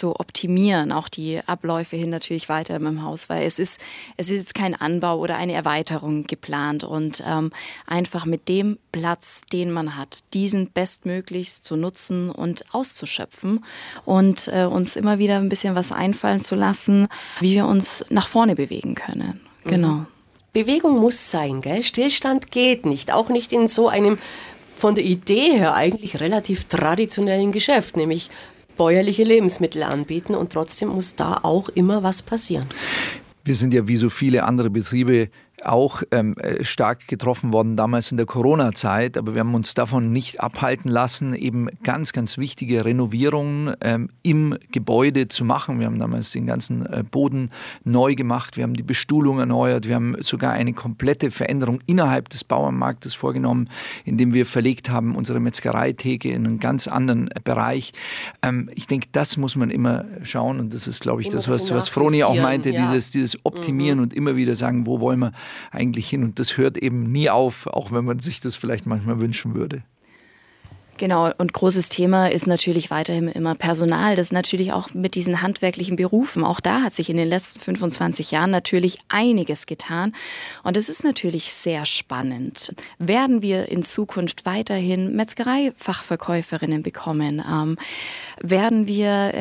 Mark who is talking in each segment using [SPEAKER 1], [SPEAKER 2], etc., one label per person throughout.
[SPEAKER 1] zu optimieren, auch die Abläufe hin natürlich weiter im Haus, weil es ist jetzt kein Anbau oder eine Erweiterung geplant und einfach mit dem Platz, den man hat, diesen bestmöglichst zu nutzen und auszuschöpfen und uns immer wieder ein bisschen was einfallen zu lassen, wie wir uns nach vorne bewegen können. Genau.
[SPEAKER 2] Bewegung muss sein, gell? Stillstand geht nicht, auch nicht in so einem von der Idee her eigentlich relativ traditionellen Geschäft, nämlich bäuerliche Lebensmittel anbieten und trotzdem muss da auch immer was passieren.
[SPEAKER 3] Wir sind ja wie so viele andere Betriebe auch stark getroffen worden damals in der Corona-Zeit, aber wir haben uns davon nicht abhalten lassen, eben ganz, ganz wichtige Renovierungen im Gebäude zu machen. Wir haben damals den ganzen Boden neu gemacht, wir haben die Bestuhlung erneuert, wir haben sogar eine komplette Veränderung innerhalb des Bauernmarktes vorgenommen, indem wir verlegt haben unsere Metzgereitheke in einen ganz anderen Bereich. Ich denke, das muss man immer schauen und das ist, glaube ich, immer das, was Vroni auch meinte, ja. Dieses Optimieren und immer wieder sagen, wo wollen wir eigentlich hin und das hört eben nie auf, auch wenn man sich das vielleicht manchmal wünschen würde.
[SPEAKER 1] Genau, und großes Thema ist natürlich weiterhin immer Personal. Das ist natürlich auch mit diesen handwerklichen Berufen. Auch da hat sich in den letzten 25 Jahren natürlich einiges getan. Und es ist natürlich sehr spannend. Werden wir in Zukunft weiterhin Metzgereifachverkäuferinnen bekommen? Werden wir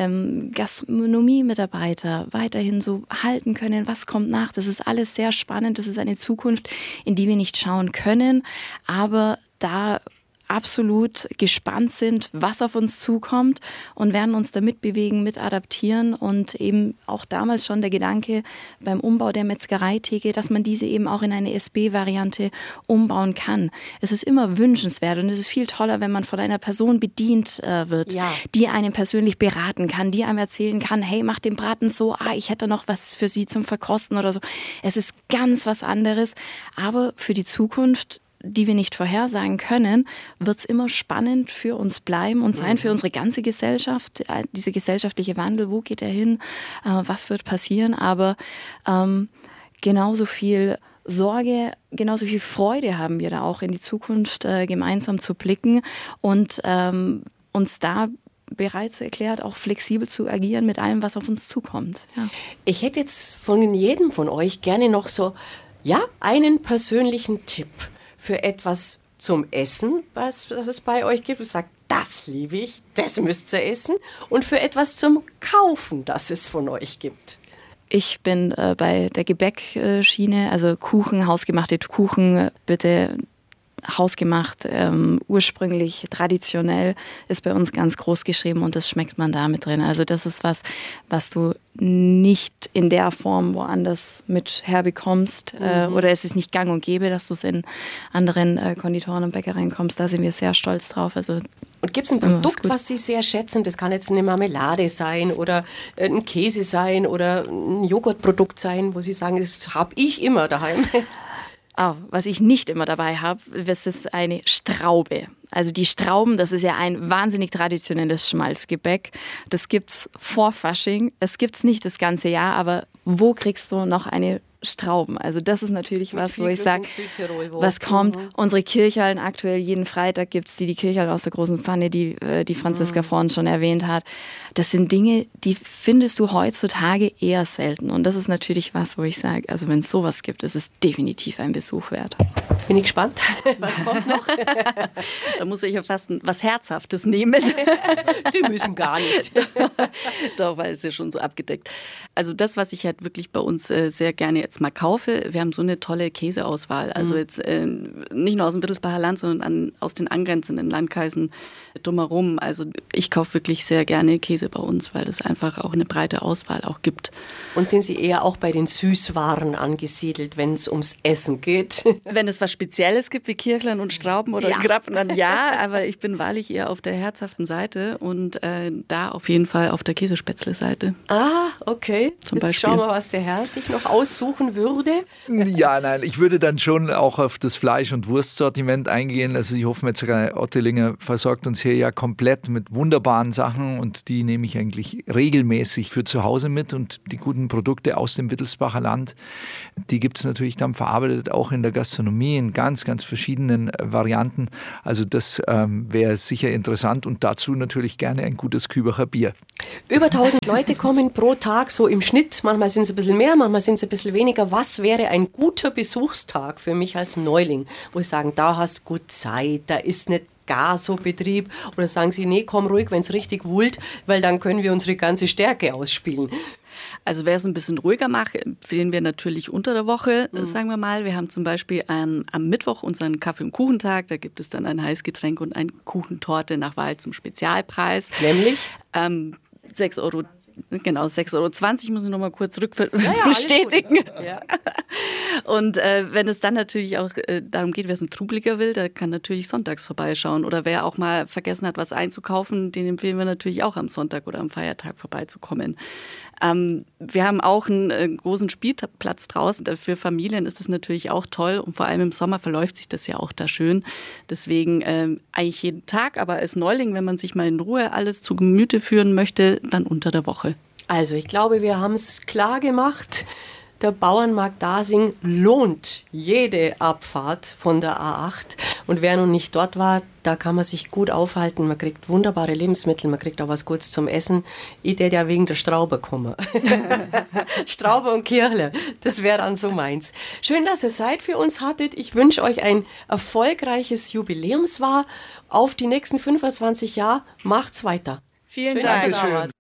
[SPEAKER 1] Gastronomie-Mitarbeiter weiterhin so halten können? Was kommt nach? Das ist alles sehr spannend. Das ist eine Zukunft, in die wir nicht schauen können. Aber da absolut gespannt sind, was auf uns zukommt und werden uns damit bewegen, mit adaptieren und eben auch damals schon der Gedanke beim Umbau der Metzgereitheke, dass man diese eben auch in eine SB-Variante umbauen kann. Es ist immer wünschenswert und es ist viel toller, wenn man von einer Person bedient wird, die einen persönlich beraten kann, die einem erzählen kann, hey, mach den Braten so, ich hätte noch was für Sie zum Verkosten oder so. Es ist ganz was anderes, aber für die Zukunft, die wir nicht vorhersagen können, wird es immer spannend für uns bleiben und sein, für unsere ganze Gesellschaft, dieser gesellschaftliche Wandel, wo geht er hin, was wird passieren, aber genauso viel Sorge, genauso viel Freude haben wir da auch in die Zukunft gemeinsam zu blicken und uns da bereit zu erklären, auch flexibel zu agieren mit allem, was auf uns zukommt. Ja.
[SPEAKER 2] Ich hätte jetzt von jedem von euch gerne noch so, einen persönlichen Tipp für etwas zum Essen, was es bei euch gibt. Ich sage, das liebe ich, das müsst ihr essen. Und für etwas zum Kaufen, das es von euch gibt.
[SPEAKER 1] Ich bin bei der Gebäckschiene, also Kuchen, hausgemachte Kuchen, bitte hausgemacht, ursprünglich, traditionell, ist bei uns ganz groß geschrieben und das schmeckt man da mit drin. Also das ist was du nicht in der Form woanders mit herbekommst oder es ist nicht gang und gäbe, dass du es in anderen Konditoren und Bäckereien kommst. Da sind wir sehr stolz drauf. Also,
[SPEAKER 2] und gibt es ein Produkt, was Sie sehr schätzen? Das kann jetzt eine Marmelade sein oder ein Käse sein oder ein Joghurtprodukt sein, wo Sie sagen, das habe ich immer daheim.
[SPEAKER 1] Was ich nicht immer dabei habe, das ist eine Straube. Also die Strauben, das ist ja ein wahnsinnig traditionelles Schmalzgebäck. Das gibt's vor Fasching. Es gibt's nicht das ganze Jahr, aber wo kriegst du noch eine Strauben? Also das ist natürlich was, wo ich sage, was kommt. Unsere Kirchhallen aktuell, jeden Freitag gibt es die Kirchhallen aus der großen Pfanne, die Franziska vorhin schon erwähnt hat. Das sind Dinge, die findest du heutzutage eher selten. Und das ist natürlich was, wo ich sage, also wenn es sowas gibt, ist es definitiv ein Besuch wert.
[SPEAKER 2] Jetzt bin ich gespannt. Was kommt noch?
[SPEAKER 1] Da muss ich ja fast was Herzhaftes nehmen.
[SPEAKER 2] Sie müssen gar nicht.
[SPEAKER 1] Doch, weil es ist ja schon so abgedeckt. Also das, was ich halt wirklich bei uns sehr gerne jetzt mal kaufe, wir haben so eine tolle Käseauswahl. Also jetzt nicht nur aus dem Wittelsbacher Land, sondern aus den angrenzenden Landkreisen drumherum. Also ich kaufe wirklich sehr gerne Käse bei uns, weil es einfach auch eine breite Auswahl auch gibt.
[SPEAKER 2] Und sind Sie eher auch bei den Süßwaren angesiedelt, wenn es ums Essen geht?
[SPEAKER 1] Wenn es was Spezielles gibt, wie Kirchlern und Strauben oder Grappen, dann ja. Aber ich bin wahrlich eher auf der herzhaften Seite und da auf jeden Fall auf der Käsespätzle-Seite.
[SPEAKER 2] Okay. Jetzt schauen wir, was der Herr sich noch aussucht suchen würde?
[SPEAKER 3] Ja, nein, ich würde dann schon auch auf das Fleisch- und Wurstsortiment eingehen. Also die Hofmetzgerei Ottelinger versorgt uns hier ja komplett mit wunderbaren Sachen und die nehme ich eigentlich regelmäßig für zu Hause mit. Und die guten Produkte aus dem Wittelsbacher Land, die gibt es natürlich dann verarbeitet auch in der Gastronomie in ganz, ganz verschiedenen Varianten. Also das wäre sicher interessant und dazu natürlich gerne ein gutes Kübacher Bier.
[SPEAKER 2] Über 1000 Leute kommen pro Tag so im Schnitt. Manchmal sind es ein bisschen mehr, manchmal sind es ein bisschen weniger. Was wäre ein guter Besuchstag für mich als Neuling, wo ich sagen, da hast du gut Zeit, da ist nicht gar so Betrieb? Oder sagen Sie, nee, komm ruhig, wenn es richtig wullt, weil dann können wir unsere ganze Stärke ausspielen.
[SPEAKER 4] Also wer es ein bisschen ruhiger macht, empfehlen wir natürlich unter der Woche, sagen wir mal. Wir haben zum Beispiel am Mittwoch unseren Kaffee- und Kuchentag. Da gibt es dann ein Heißgetränk und eine Kuchentorte nach Wahl zum Spezialpreis.
[SPEAKER 2] Nämlich?
[SPEAKER 4] 6 Euro. Genau, 6,20 Euro muss ich nochmal kurz bestätigen.
[SPEAKER 2] Ja.
[SPEAKER 4] Und wenn es dann natürlich auch darum geht, wer es ein Trubeliger will, der kann natürlich sonntags vorbeischauen. Oder wer auch mal vergessen hat, was einzukaufen, den empfehlen wir natürlich auch am Sonntag oder am Feiertag vorbeizukommen. Wir haben auch einen großen Spielplatz draußen. Für Familien ist das natürlich auch toll und vor allem im Sommer verläuft sich das ja auch da schön. Deswegen eigentlich jeden Tag, aber als Neuling, wenn man sich mal in Ruhe alles zu Gemüte führen möchte, dann unter der Woche.
[SPEAKER 2] Also ich glaube, wir haben es klar gemacht. Der Bauernmarkt Dasing lohnt jede Abfahrt von der A8. Und wer noch nicht dort war, da kann man sich gut aufhalten. Man kriegt wunderbare Lebensmittel, man kriegt auch was Gutes zum Essen. Ich würde ja wegen der Straube kommen. Straube und Kirle, das wäre dann so meins. Schön, dass ihr Zeit für uns hattet. Ich wünsche euch ein erfolgreiches Jubiläumsjahr. Auf die nächsten 25 Jahre. Macht's weiter.
[SPEAKER 4] Vielen
[SPEAKER 2] Schön, dass
[SPEAKER 4] Dank.
[SPEAKER 2] ihr da wart.